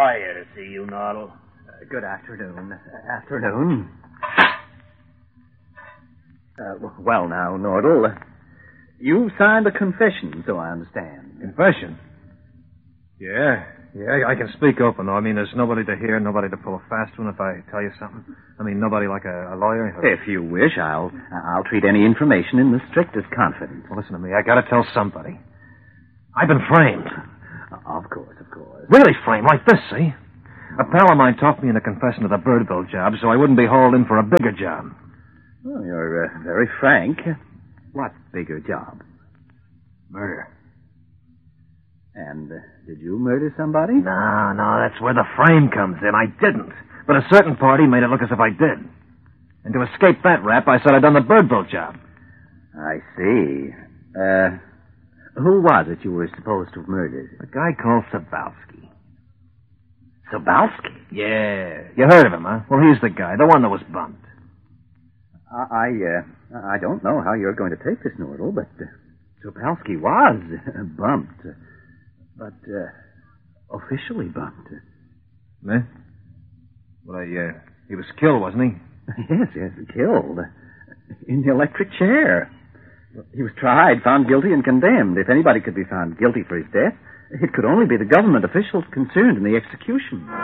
lawyer to see you, Noddle. Good afternoon. Afternoon. Well now, Nordal, you signed a confession, so I understand. Confession? Yeah, I can speak open. I mean, there's nobody to hear, nobody to pull a fast one if I tell you something. I mean, nobody like a lawyer. If you wish, I'll treat any information in the strictest confidence. Well, listen to me. I gotta tell somebody. I've been framed. Of course. Really framed, like this, see? A pal of mine talked me into confessing to the Birdville job so I wouldn't be hauled in for a bigger job. Well, you're very frank. What bigger job? Murder. And did you murder somebody? No, that's where the frame comes in. I didn't. But a certain party made it look as if I did. And to escape that rap, I said I'd done the Birdville job. I see. Who was it you were supposed to have murdered? A guy called Sabowski. Sabowski? Yeah. You heard of him, huh? Well, he's the guy, the one that was bumped. I don't know how you're going to take this, Nordal, but Sabowski was bumped. But officially bumped. Eh? Well, he was killed, wasn't he? Yes, killed. In the electric chair. He was tried, found guilty, and condemned. If anybody could be found guilty for his death, it could only be the government officials concerned in the execution. Come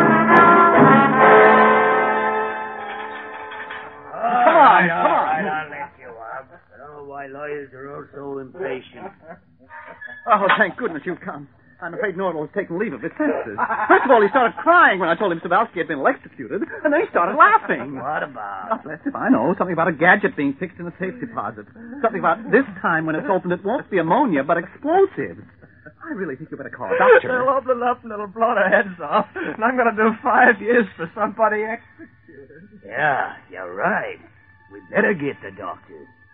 on. I'll let you up. I don't know why lawyers are all so impatient. Oh, thank goodness you've come. I'm afraid Nordal has taken leave of his senses. First of all, he started crying when I told him Sabowski had been electrocuted, and then he started laughing. What about? Oh, bless if I know. Something about a gadget being fixed in a safe deposit. Something about this time when it's opened, it won't be ammonia, but explosives. I really think you better call a doctor. They'll open it up and it'll blow their heads off, and I'm going to do 5 years for somebody executed. Yeah, you're right. We better get the doctor.